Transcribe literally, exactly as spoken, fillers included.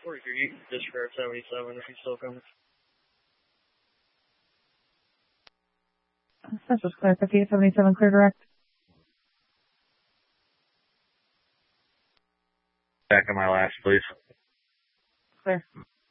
forty-three, you can disregard seventy-seven if he's still coming. This is Claire, fifty-eight seventy-seven, clear direct. Back on my last, please. Clear.